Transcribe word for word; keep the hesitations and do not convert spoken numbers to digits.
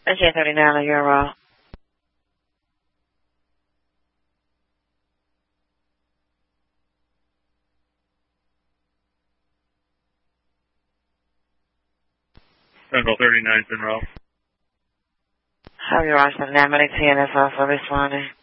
ten thirty-nine on your route. Central thirty-nine, en route. Have your route seven nine ten is also responding.